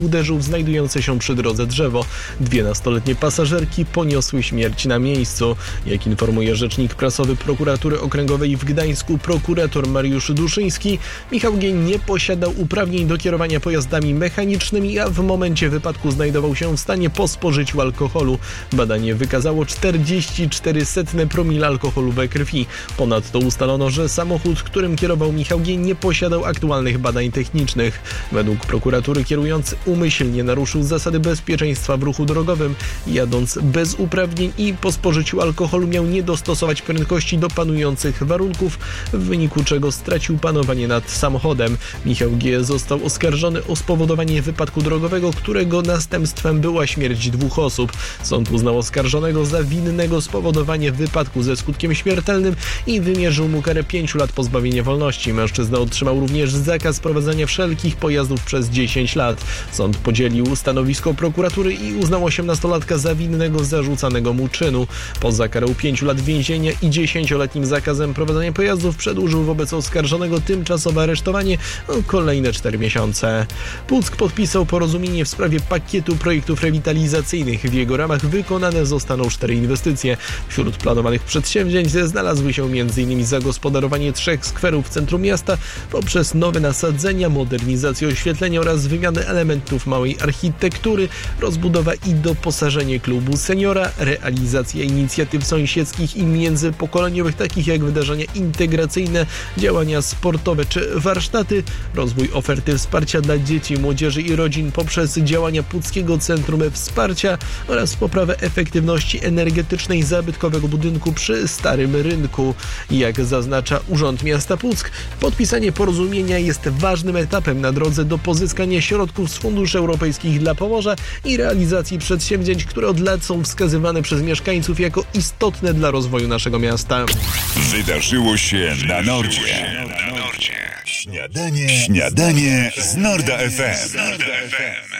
uderzył w znajdujące się przy drodze drzewo. 2 nastoletnie pasażerki poniosły śmierć na miejscu. Jak informuje rzecznik prasowy Prokuratury Okręgowej w Gdańsku, prokurator Mariusz Duszyński, Michał G. nie posiadał uprawnień do kierowania pojazdami mechanicznymi, a w momencie wypadku znajdował się w stanie po spożyciu alkoholu. Badanie wykazało 44% promila alkoholu we krwi. Ponadto ustalono, że samochód, którym kierował Michał G. nie posiadał aktualnych badań technicznych. Według prokuratury kierujący umyślnie naruszył zasady bezpieczeństwa w ruchu drogowym. Jadąc bez uprawnień i po spożyciu alkoholu miał nie dostosować prędkości do panujących warunków, w wyniku czego stracił panowanie nad samochodem. Michał G. został oskarżony o spowodowanie wypadku drogowego, którego następstwem była śmierć 2 osób. Sąd uznał oskarżonego za winnego spowodowanie wypadku ze skutkiem śmiertelnym i wymierzył mu karę 5 lat pozbawienia wolności. Mężczyzna otrzymał również zakaz prowadzenia wszelkich pojazdów przez 10 lat. Sąd podzielił stanowisko prokuratury i uznał 18-latka za winnego zarzucanego mu czynu. Poza karą 5 lat więzienia i 10-letnim zakazem prowadzenia pojazdów przedłużył wobec oskarżonego tymczasowe aresztowanie o kolejne 4 miesiące. Puck podpisał porozumienie w sprawie pakietu projektów rewitalizacyjnych. W jego ramach wykonane zostaną 4 inwestycje. Wśród planowanych przedsięwzięć znalazły się m.in. zagospodarowanie 3 skwerów w centrum miasta poprzez nowe nasadzenia, modernizację oświetlenia oraz wymianę elementów małej architektury, rozbudowa i doposażenie klubu seniora, realizacja inicjatyw sąsiedzkich i międzypokoleniowych, takich jak wydarzenia integracyjne, działania sportowe czy warsztaty, rozwój oferty wsparcia dla dzieci, młodzieży i rodzin poprzez działania Puckiego Centrum Wsparcia oraz poprawę efektywności energetycznej zabytkowego budynku przy Starym Rynku. Jak zaznacza Urząd Miasta Puck, podpisanie porozumienia jest ważnym etapem na drodze do pozyskania środków z funduszy europejskich dla Pomorza i realizacji przedsięwzięć, które od lat są wskazywane przez mieszkańców jako istotne dla rozwoju naszego miasta. Wydarzyło się na Nordzie. Śniadanie z Norda FM.